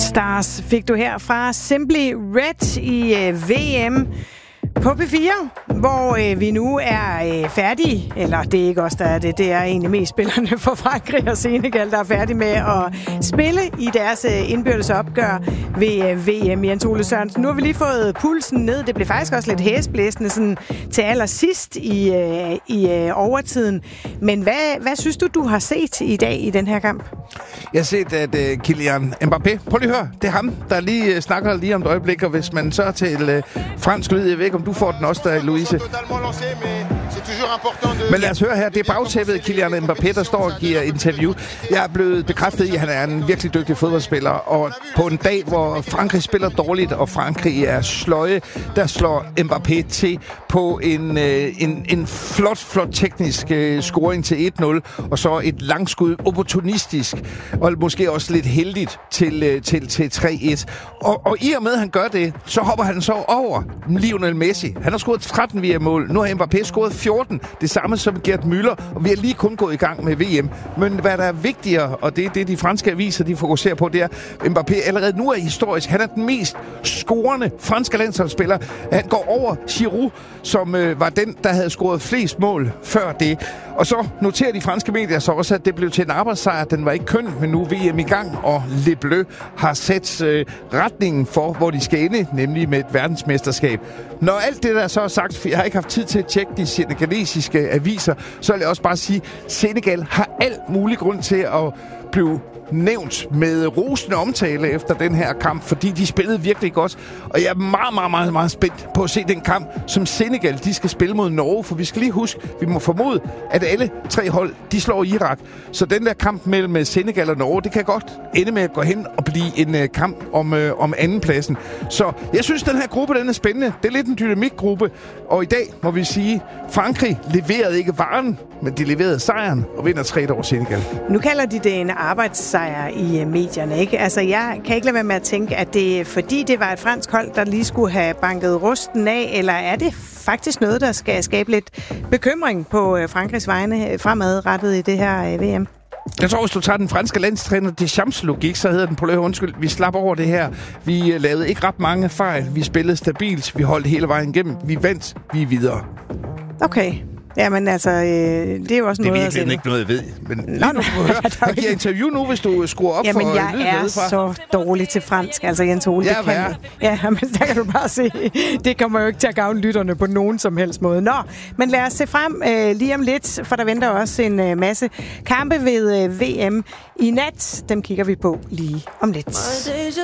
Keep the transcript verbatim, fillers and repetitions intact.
Stars fik du her fra Simply Red i øh, V M på P fire, hvor øh, vi nu er øh, færdige, eller det er ikke os, der er det, det er egentlig mest spillerne for Frankrig og Senegal, der er færdige med at spille i deres øh, indbyrdes opgør ved øh, V M. Jens Ole Sørensen, nu har vi lige fået pulsen ned. Det blev faktisk også lidt hæsblæsende sådan, til allersidst i, øh, i øh, overtiden. Men hvad, hvad synes du, du har set i dag i den her kamp? Jeg har set, at uh, Kylian Mbappé, prøv lige at høre, det er ham, der lige uh, snakker lige om et øjeblik, og hvis man så til uh, fransk lyd, jeg ved ikke, om du får den også der, Louise. Men lad os høre her, det er bagtæppet Kylian Mbappé, der står og giver interview. Jeg er blevet bekræftet i, at han er en virkelig dygtig fodboldspiller, og på en dag, hvor Frankrig spiller dårligt, og Frankrig er sløje, der slår Mbappé til på en, uh, en, en flot, flot teknisk uh, scoring til et nul, og så et langskud opportunistisk, og måske også lidt heldigt til, til, til tre et. Og, og i og med, at han gør det, så hopper han så over Lionel Messi. Han har scoret tretten V M-mål. Nu har Mbappé scoret fjorten. Det samme som Gerd Müller, og vi har lige kun gået i gang med V M. Men hvad der er vigtigere, og det er det, de franske aviser de fokuserer på, det er, Mbappé allerede nu er historisk. Han er den mest scorende franske landsholdsspiller. Han går over Giroud, som øh, var den, der havde scoret flest mål før det. Og så noterer de franske medier så også, at det blev til en arbejdssejr. Den var ikke køn, men nu er V M i gang, og Le Bleu har sat øh, retningen for, hvor de skal ende, nemlig med et verdensmesterskab. Når alt det der så er sagt, for jeg har ikke haft tid til at tjekke de senegalesiske aviser, så vil jeg også bare sige, at Senegal har alt mulig grund til at blive nævnt med rosende omtale efter den her kamp, fordi de spillede virkelig godt. Og jeg er meget, meget, meget, meget spændt på at se den kamp, som Senegal, de skal spille mod Norge. For vi skal lige huske, vi må formode, at alle tre hold, de slår Irak. Så den der kamp mellem Senegal og Norge, det kan godt ende med at gå hen og blive en uh, kamp om, uh, om andenpladsen. Så jeg synes, den her gruppe, den er spændende. Det er lidt en dynamikgruppe. Og i dag må vi sige, Frankrig leverede ikke varen, men de leverede sejren og vinder tre et over Senegal. Nu kalder de det en arbejdssejr i medierne, ikke? Altså, jeg kan ikke lade være med at tænke, at det fordi det var et fransk hold, der lige skulle have banket rusten af, eller er det faktisk noget, der skal skabe lidt bekymring på Frankrigs vegne fremadrettet i det her V M? Jeg tror, hvis du tager den franske landstræner Deschamps logik, så hedder den på løb, undskyld, vi slap over det her. Vi lavede ikke ret mange fejl. Vi spillede stabilt. Vi holdt hele vejen igennem. Vi vandt. Vi er videre. Okay. Jamen altså, øh, det er jo også det noget at se. Det er ikke noget, jeg ved. Men Nå, nu, han giver interview nu, hvis du skruer op Jamen, for jeg lyden er nedefra. så dårlig til fransk, altså Jens Ole. Ja, det kan, ja, men der kan du bare se, det kommer jo ikke til at gavne lytterne på nogen som helst måde. Nå, men lad os se frem øh, lige om lidt, for der venter også en øh, masse kampe ved øh, V M i nat. Dem kigger vi på lige om lidt.